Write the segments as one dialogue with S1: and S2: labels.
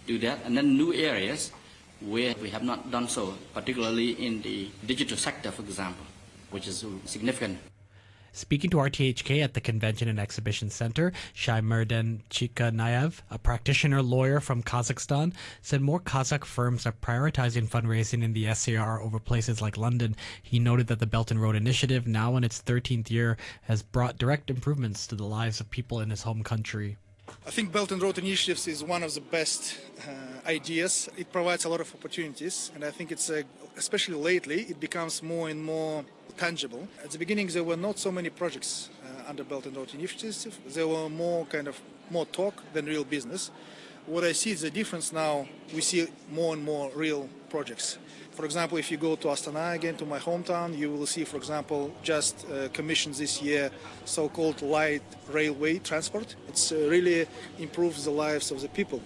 S1: do that. And then new areas where we have not done so, particularly in the digital sector, for example, which is significant.
S2: Speaking to RTHK at the Convention and Exhibition Center, Shaimerdan Chikanayev, a practitioner lawyer from Kazakhstan, said more Kazakh firms are prioritizing fundraising in the SAR over places like London. He noted that the Belt and Road Initiative, now in its 13th year, has brought direct improvements to the lives of people in his home country.
S3: I think Belt and Road Initiatives is one of the best ideas. It provides a lot of opportunities, and I think it's, especially lately, it becomes more and more tangible. At the beginning, there were not so many projects under Belt and Road Initiatives. There were more talk than real business. What I see is the difference now. We see more and more real projects. For example, if you go to Astana again, to my hometown, you will see, for example, just commissioned this year so-called light railway transport. It's really improves the lives of the people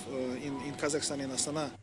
S3: in Kazakhstan, in Astana.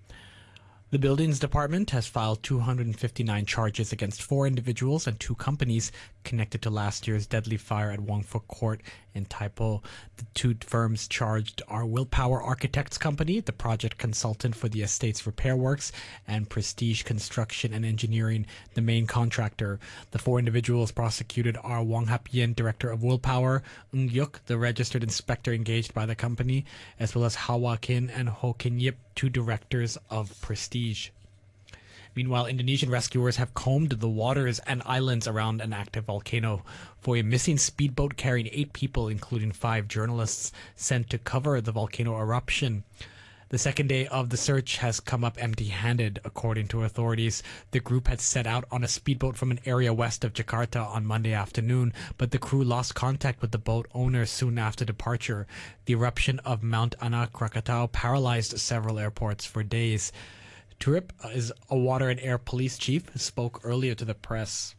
S2: The Buildings Department has filed 259 charges against 4 individuals and 2 companies connected to last year's deadly fire at Wongfuk Court in Taipo. The 2 firms charged are Willpower Architects Company, the project consultant for the estate's repair works, and Prestige Construction and Engineering, the main contractor. The 4 individuals prosecuted are Wang Hap-yen, director of Willpower, Ng Yuk, the registered inspector engaged by the company, as well as Hawa Kin and Ho Kin Yip, 2 directors of Prestige. Meanwhile, Indonesian rescuers have combed the waters and islands around an active volcano for a missing speedboat carrying 8 people, including 5 journalists, sent to cover the volcano eruption. The second day of the search has come up empty-handed, according to authorities. The group had set out on a speedboat from an area west of Jakarta on Monday afternoon, but the crew lost contact with the boat owner soon after departure. The eruption of Mount Anak Krakatau paralyzed several airports for days. Turip is a water and air police chief who spoke earlier to the press.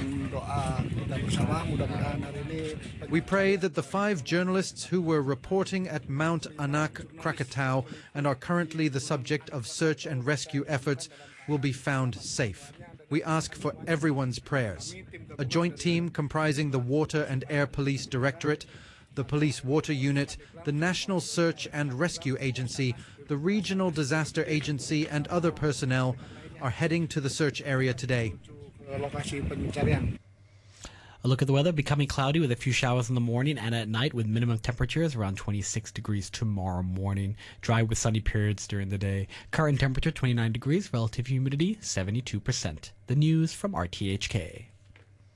S4: We pray that the 5 journalists who were reporting at Mount Anak Krakatau and are currently the subject of search and rescue efforts will be found safe. We ask for everyone's prayers. A joint team comprising the Water and Air Police Directorate, the Police Water Unit, the National Search and Rescue Agency, the Regional Disaster Agency and other personnel are heading to the search area today.
S2: A look at the weather: becoming cloudy with a few showers in the morning and at night, with minimum temperatures around 26 degrees tomorrow morning. Dry with sunny periods during the day. Current temperature 29 degrees, relative humidity 72%. The news from RTHK.